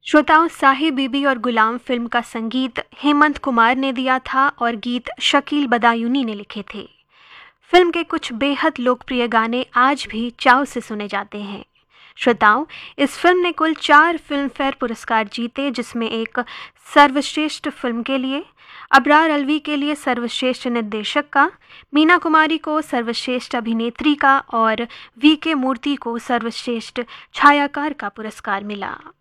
श्रोताओं, साहिब बीबी और गुलाम फिल्म का संगीत हेमंत कुमार ने दिया था और गीत शकील बदायूनी ने लिखे थे। फिल्म के कुछ बेहद लोकप्रिय गाने आज भी चाव से सुने जाते हैं। श्रोताओं, इस फिल्म ने कुल 4 फिल्म फेयर पुरस्कार जीते, जिसमें एक सर्वश्रेष्ठ फिल्म के लिए, अबरार अलवी के लिए सर्वश्रेष्ठ निर्देशक का, मीना कुमारी को सर्वश्रेष्ठ अभिनेत्री का और वी के मूर्ति को सर्वश्रेष्ठ छायाकार का पुरस्कार मिला।